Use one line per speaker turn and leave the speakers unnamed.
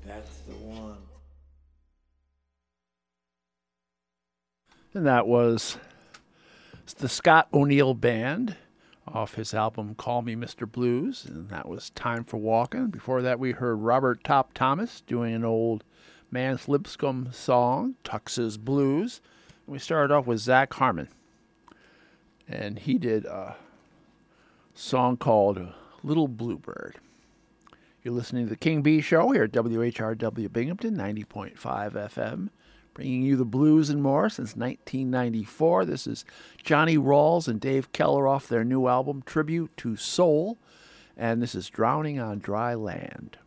That's the one.
And that was the Scott O'Neill Band off his album Call Me Mr. Blues, and that was Time for Walking. Before that, we heard Robert Top Thomas doing an old Mance Lipscomb song, Tux's Blues. And we started off with Zach Harmon, and he did a song called Little Bluebird. You're listening to the King Bee Show here at WHRW Binghamton, 90.5 FM, bringing you the blues and more since 1994. This is Johnny Rawls and Dave Keller off their new album, Tribute to Soul, and this is Drowning on Dry Land.